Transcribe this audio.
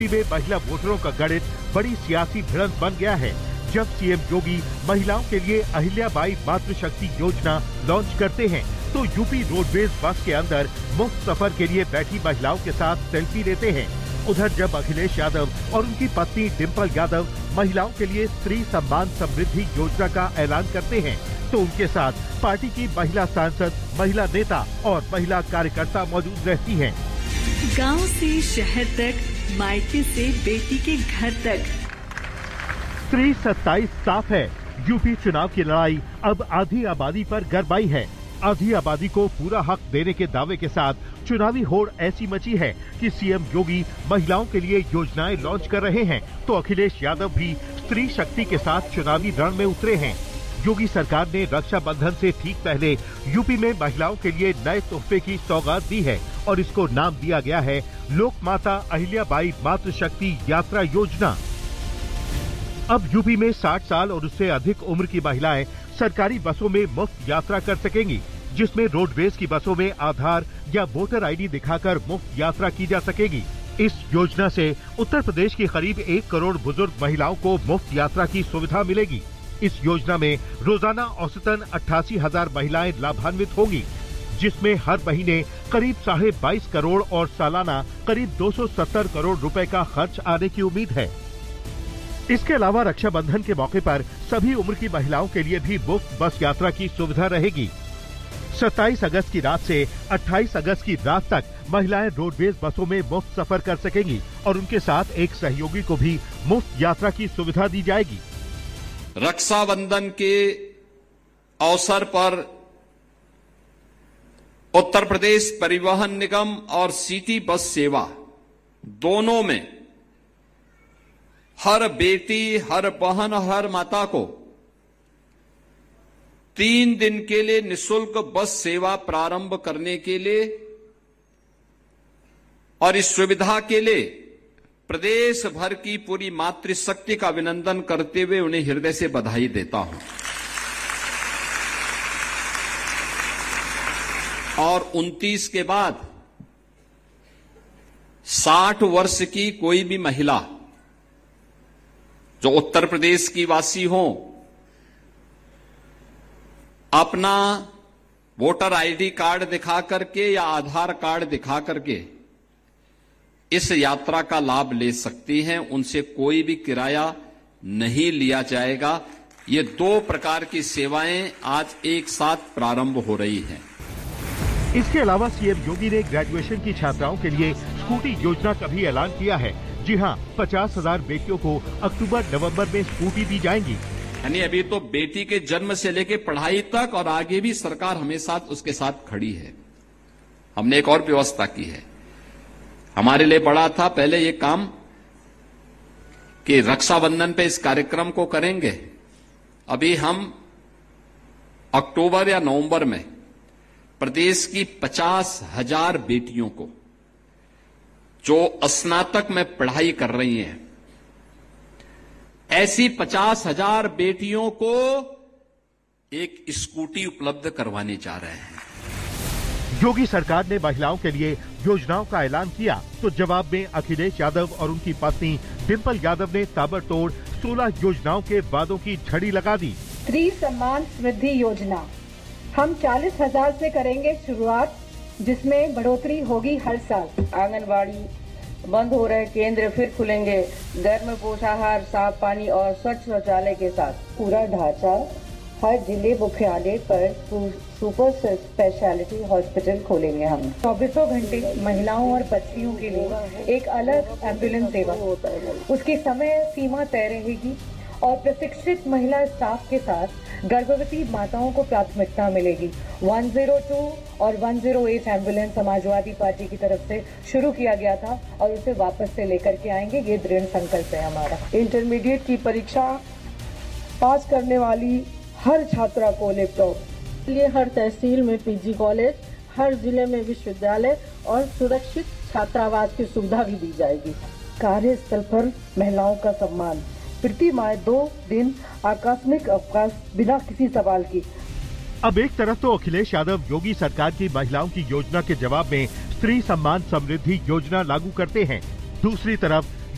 में महिला वोटरों का गणित बड़ी सियासी भिड़ंत बन गया है। जब सीएम योगी महिलाओं के लिए अहिल्याबाई मातृशक्ति योजना लॉन्च करते हैं तो यूपी रोडवेज बस के अंदर मुफ्त सफर के लिए बैठी महिलाओं के साथ सेल्फी लेते हैं। उधर जब अखिलेश यादव और उनकी पत्नी डिम्पल यादव महिलाओं के लिए स्त्री सम्मान समृद्धि योजना का ऐलान करते हैं तो उनके साथ पार्टी की महिला सांसद, महिला नेता और महिला कार्यकर्ता मौजूद रहती हैं। गांव से शहर तक, मायके से बेटी के घर तक। 27 साफ है, यूपी चुनाव की लड़ाई अब आधी आबादी पर गरमाई है। आधी आबादी को पूरा हक देने के दावे के साथ चुनावी होड़ ऐसी मची है कि सीएम योगी महिलाओं के लिए योजनाएं लॉन्च कर रहे हैं तो अखिलेश यादव भी स्त्री शक्ति के साथ चुनावी रण में उतरे हैं। योगी सरकार ने रक्षाबंधन से ठीक पहले यूपी में महिलाओं के लिए नए तोहफे की सौगात दी है और इसको नाम दिया गया है लोक माता अहिल्याबाई मातृशक्ति यात्रा योजना। अब यूपी में 60 साल और उससे अधिक उम्र की महिलाएं सरकारी बसों में मुफ्त यात्रा कर सकेंगी, जिसमें रोडवेज की बसों में आधार या वोटर आईडी दिखाकर मुफ्त यात्रा की जा सकेगी। इस योजना से उत्तर प्रदेश की करीब 1 करोड़ बुजुर्ग महिलाओं को मुफ्त यात्रा की सुविधा मिलेगी। इस योजना में रोजाना औसतन 88,000 महिलाएं लाभान्वित होंगी, जिसमें हर महीने करीब 22.5 करोड़ और सालाना करीब 270 करोड़ रुपए का खर्च आने की उम्मीद है। इसके अलावा रक्षाबंधन के मौके पर सभी उम्र की महिलाओं के लिए भी मुफ्त बस यात्रा की सुविधा रहेगी। 27 अगस्त की रात से 28 अगस्त की रात तक महिलाएं रोडवेज बसों में मुफ्त सफर कर सकेंगी और उनके साथ एक सहयोगी को भी मुफ्त यात्रा की सुविधा दी जाएगी। रक्षाबंधन के अवसर पर उत्तर प्रदेश परिवहन निगम और सिटी बस सेवा दोनों में हर बेटी, हर बहन, हर माता को 3 दिन के लिए निःशुल्क बस सेवा प्रारंभ करने के लिए और इस सुविधा के लिए प्रदेश भर की पूरी मातृशक्ति का अभिनंदन करते हुए उन्हें हृदय से बधाई देता हूं। और 29 के बाद 60 वर्ष की कोई भी महिला जो उत्तर प्रदेश की वासी हो अपना वोटर आईडी कार्ड दिखा करके या आधार कार्ड दिखा करके इस यात्रा का लाभ ले सकती हैं। उनसे कोई भी किराया नहीं लिया जाएगा। ये 2 प्रकार की सेवाएं आज एक साथ प्रारंभ हो रही हैं। इसके अलावा सीएम योगी ने ग्रेजुएशन की छात्राओं के लिए स्कूटी योजना का भी ऐलान किया है। जी हां, 50,000 बेटियों को अक्टूबर-नवंबर में स्कूटी दी जाएंगी। यानी अभी तो बेटी के जन्म से लेकर पढ़ाई तक और आगे भी सरकार हमेशा उसके साथ खड़ी है। हमने एक और व्यवस्था की है। हमारे लिए बड़ा था पहले ये काम कि रक्षाबंधन पे इस कार्यक्रम को करेंगे। अभी हम अक्टूबर या नवंबर में प्रदेश की 50,000 बेटियों को जो स्नातक में पढ़ाई कर रही हैं, ऐसी 50,000 बेटियों को एक स्कूटी उपलब्ध करवाने जा रहे हैं। योगी सरकार ने महिलाओं के लिए योजनाओं का ऐलान किया तो जवाब में अखिलेश यादव और उनकी पत्नी डिम्पल यादव ने ताबड़तोड़ 16 योजनाओं के वादों की झड़ी लगा दी। स्त्री सम्मान समृद्धि योजना हम 40,000 से करेंगे शुरुआत, जिसमें बढ़ोतरी होगी हर साल। आंगनबाड़ी बंद हो रहे केंद्र फिर खुलेंगे, गर्म पोषाहार, साफ पानी और स्वच्छ शौचालय के साथ पूरा ढांचा। हर जिले मुख्यालय पर सुपर स्पेशलिटी हॉस्पिटल खोलेंगे हम। 24 घंटे महिलाओं और बच्चियों के लिए एक अलग एम्बुलेंस सेवा होता है, उसकी समय सीमा तय रहेगी और प्रशिक्षित महिला स्टाफ के साथ गर्भवती माताओं को प्राथमिकता मिलेगी। 102 और 108 एम्बुलेंस समाजवादी पार्टी की तरफ से शुरू किया गया था और उसे वापस से लेकर के आएंगे, ये दृढ़ संकल्प है हमारा। इंटरमीडिएट की परीक्षा पास करने वाली हर छात्रा को लैपटॉप, लिए हर तहसील में पीजी कॉलेज, हर जिले में विश्वविद्यालय और सुरक्षित छात्रावास की सुविधा भी दी जाएगी। कार्यस्थल पर महिलाओं का सम्मान, प्रति माह 2 दिन आकस्मिक अवकाश बिना किसी सवाल की। अब एक तरफ तो अखिलेश यादव योगी सरकार की महिलाओं की योजना के जवाब में स्त्री सम्मान समृद्धि योजना लागू करते हैं, दूसरी तरफ